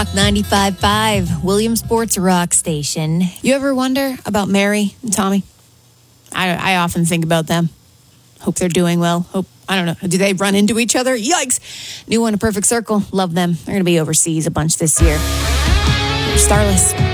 95.5, William Sports Rock Station. You ever wonder about Mary and Tommy? I often think about them. Hope they're doing well. I don't know. Do they run into each other? Yikes. New one, A Perfect Circle. Love them. They're going to be overseas a bunch this year. They're starless.